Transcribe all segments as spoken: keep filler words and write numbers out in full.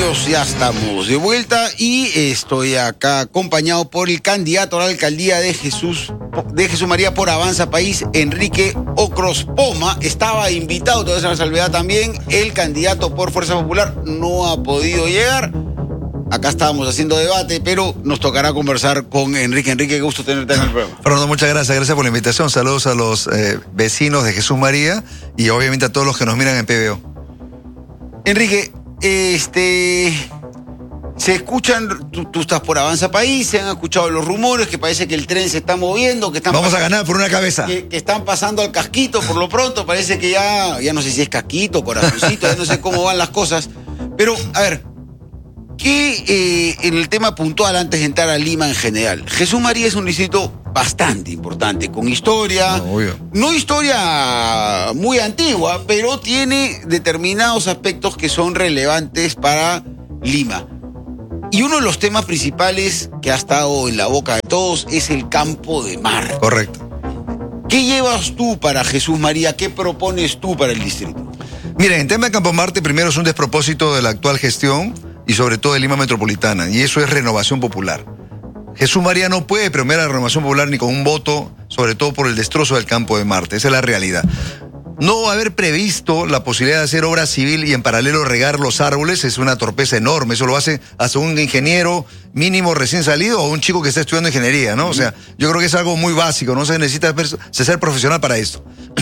amigos, ya estamos de vuelta y estoy acá acompañado por el candidato a la alcaldía de Jesús, de Jesús María por Avanza País, Enrique Ocros Poma. Estaba invitado, toda esa salvedad también, el candidato por Fuerza Popular no ha podido llegar. Acá estábamos haciendo debate, pero nos tocará conversar con Enrique. Enrique, qué gusto tenerte en el programa. Fernando, muchas gracias. Gracias por la invitación. Saludos a los eh, vecinos de Jesús María y obviamente a todos los que nos miran en P B O. Enrique, este... se escuchan, tú, tú estás por Avanza País, se han escuchado los rumores que parece que el tren se está moviendo, que están Vamos pasando, a ganar por una cabeza. Que, que están pasando al casquito por lo pronto, parece que ya, ya no sé si es casquito, corazoncito, ya no sé cómo van las cosas. Pero, a ver, ¿qué eh, en el tema puntual antes de entrar a Lima en general? Jesús María es un distrito bastante importante, con historia, No, obvio. no historia muy antigua, pero tiene determinados aspectos que son relevantes para Lima. Y uno de los temas principales que ha estado en la boca de todos es el Campo de Marte. Correcto. ¿Qué llevas tú para Jesús María? ¿Qué propones tú para el distrito? Miren, en tema de Campo Marte, primero es un despropósito de la actual gestión y sobre todo de Lima Metropolitana, y eso es renovación popular. Jesús María no puede premiar a la renovación popular ni con un voto, sobre todo por el destrozo del Campo de Marte. Esa es la realidad. No haber previsto la posibilidad de hacer obra civil y en paralelo regar los árboles es una torpeza enorme. Eso lo hace hasta un ingeniero mínimo recién salido o un chico que está estudiando ingeniería, ¿no? O sea, yo creo que es algo muy básico, no se necesita ser profesional para esto.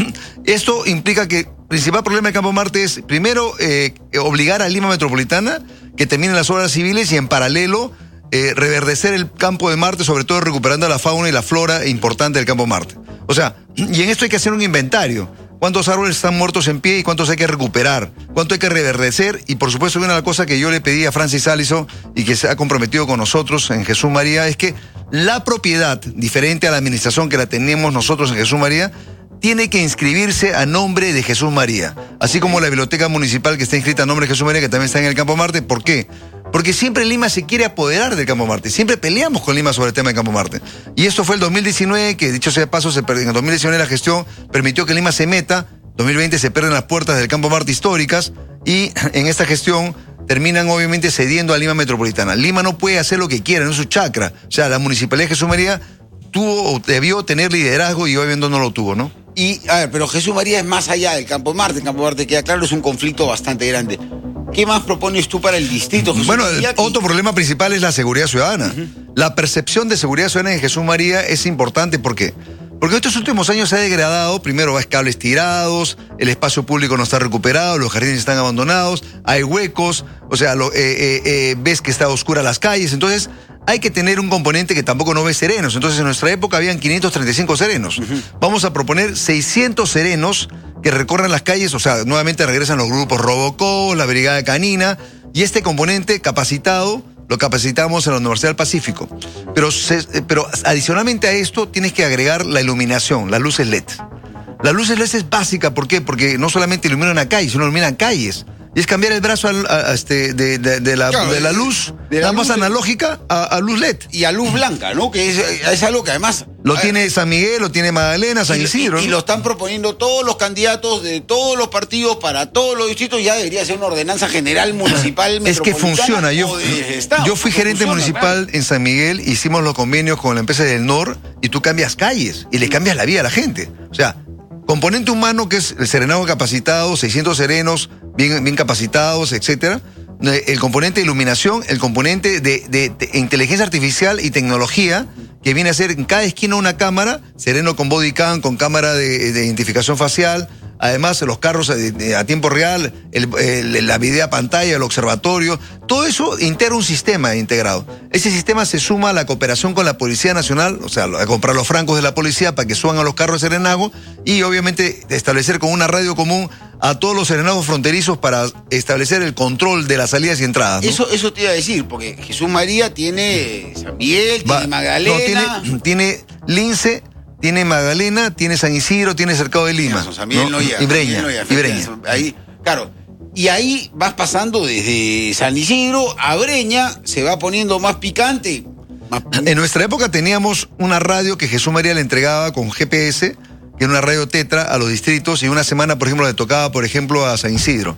Esto implica que el principal problema de Campo Marte es, primero, eh, obligar a Lima Metropolitana que termine las obras civiles y en paralelo eh, reverdecer el Campo de Marte, sobre todo recuperando la fauna y la flora importante del Campo Marte. O sea, y en esto hay que hacer un inventario. ¿Cuántos árboles están muertos en pie y cuántos hay que recuperar? ¿Cuánto hay que reverdecer? Y por supuesto, una de las cosas que yo le pedí a Francis Allison y que se ha comprometido con nosotros en Jesús María es que la propiedad, diferente a la administración que la tenemos nosotros en Jesús María, tiene que inscribirse a nombre de Jesús María. Así como la biblioteca municipal que está inscrita a nombre de Jesús María, que también está en el Campo Marte. ¿Por qué? Porque siempre Lima se quiere apoderar del Campo Marte. Siempre peleamos con Lima sobre el tema del Campo Marte. Y esto fue el dos mil diecinueve, que dicho sea de paso, se en el dos mil diecinueve la gestión permitió que Lima se meta. dos mil veinte se pierden las puertas del Campo Marte históricas y en esta gestión terminan obviamente cediendo a Lima Metropolitana. Lima no puede hacer lo que quiera, no es su chacra. O sea, la Municipalidad de Jesús María tuvo o debió tener liderazgo y obviamente no lo tuvo, ¿no? Y, a ver, pero Jesús María es más allá del Campo de Marte. El Campo de Marte, queda claro, es un conflicto bastante grande. ¿Qué más propones tú para el distrito, Jesús Bueno, María? el otro problema principal es la seguridad ciudadana. Uh-huh. La percepción de seguridad ciudadana en Jesús María es importante. ¿Por qué? Porque estos últimos años se ha degradado. Primero, hay cables tirados, el espacio público no está recuperado, los jardines están abandonados, hay huecos, o sea, lo, eh, eh, eh, ves que está oscura las calles. Entonces, hay que tener un componente que tampoco no ve serenos. Entonces, en nuestra época habían quinientos treinta y cinco serenos. Uh-huh. Vamos a proponer seiscientos serenos que recorran las calles. O sea, nuevamente regresan los grupos Robocó, la Brigada Canina, y este componente capacitado lo capacitamos en la Universidad del Pacífico. Pero, se, pero adicionalmente a esto tienes que agregar la iluminación, las luces L E D. Las luces L E D es básica. ¿Por qué? Porque no solamente iluminan una calle, sino iluminan calles. Y es cambiar el brazo a, a, a este, de, de, de, la, claro, de la luz, de la luz más analógica a, a luz L E D. Y a luz blanca, ¿no? Que es, es algo que además... Lo tiene San Miguel, lo tiene Magdalena, San y, Isidro. Y, y ¿no? lo están proponiendo todos los candidatos de todos los partidos para todos los distritos. Ya debería ser una ordenanza general municipal Es que funciona. Yo, Estado, yo fui gerente funciona, municipal claro. en San Miguel, hicimos los convenios con la empresa del N O R y tú cambias calles y le cambias la vida a la gente. O sea, componente humano que es el serenado capacitado, seiscientos serenos bien, bien capacitados, etcétera. El componente de iluminación, el componente de, de, de inteligencia artificial y tecnología, que viene a ser en cada esquina una cámara, sereno con body cam, con cámara de, de identificación facial. Además, los carros a, a tiempo real, el, el, la video pantalla, el observatorio, todo eso integra un sistema integrado. Ese sistema se suma a la cooperación con la Policía Nacional, o sea, a comprar los francos de la policía para que suban a los carros de serenazgo y obviamente establecer con una radio común a todos los serenazgos fronterizos para establecer el control de las salidas y entradas, ¿no? Eso, eso te iba a decir, porque Jesús María tiene San Miguel, Va, tiene Magdalena. No, tiene, tiene Lince, tiene Magdalena, tiene San Isidro, tiene Cercado de Lima. San Miguel no, no llega. Y Breña. No llega, y Breña. Ahí, claro. Y ahí vas pasando desde San Isidro a Breña, se va poniendo más picante. Más... En nuestra época teníamos una radio que Jesús María le entregaba con G P S, que era una radio tetra a los distritos, y una semana, por ejemplo, le tocaba, por ejemplo, a San Isidro.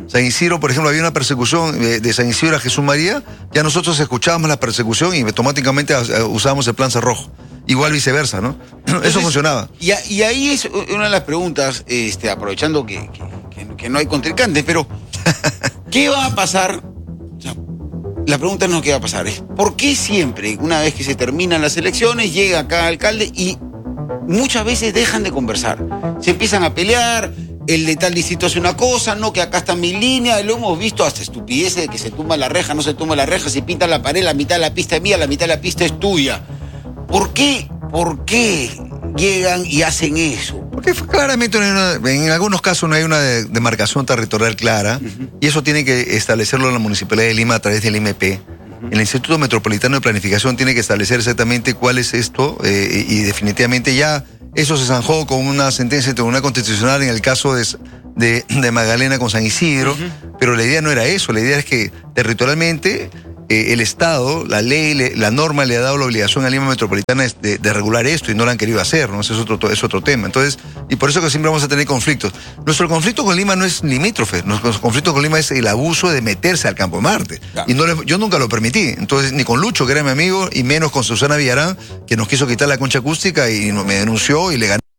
San Isidro, por ejemplo, había una persecución de, de San Isidro a Jesús María, ya nosotros escuchábamos la persecución y automáticamente usábamos el plan cerrojo. Igual viceversa, ¿no? Entonces, eso funcionaba. Y, y ahí es una de las preguntas, este, aprovechando que, que, que, que no hay contrincantes, pero ¿qué va a pasar? O sea, la pregunta no es qué va a pasar, es ¿por qué siempre, una vez que se terminan las elecciones, llega acá alcalde y muchas veces dejan de conversar? Se empiezan a pelear, el de tal distrito hace una cosa, no, que acá está mi línea, lo hemos visto hasta estupideces de que se tumba la reja, no se tumba la reja, se pinta la pared, la mitad de la pista es mía, la mitad de la pista es tuya. ¿Por qué? ¿Por qué llegan y hacen eso? Porque claramente no hay una, en algunos casos no hay una demarcación territorial clara, uh-huh. y eso tiene que establecerlo la Municipalidad de Lima a través del I M P. Uh-huh. El Instituto Metropolitano de Planificación tiene que establecer exactamente cuál es esto, eh, y definitivamente ya eso se zanjó con una sentencia del Tribunal Constitucional en el caso de, de, de Magdalena con San Isidro, uh-huh. pero la idea no era eso, la idea es que territorialmente eh, el Estado, la ley, le, la norma le ha dado la obligación a Lima Metropolitana de, de regular esto y no lo han querido hacer, ¿no? Ese es otro, es otro tema. Entonces, y por eso que siempre vamos a tener conflictos. Nuestro conflicto con Lima no es limítrofe, nuestro conflicto con Lima es el abuso de meterse al Campo Marte. Claro. Y no le, yo nunca lo permití. Entonces, ni con Lucho, que era mi amigo, y menos con Susana Villarán, que nos quiso quitar la concha acústica y me denunció y le ganó.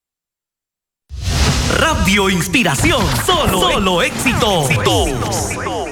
Radio Inspiración, solo, solo éxitos. éxitos.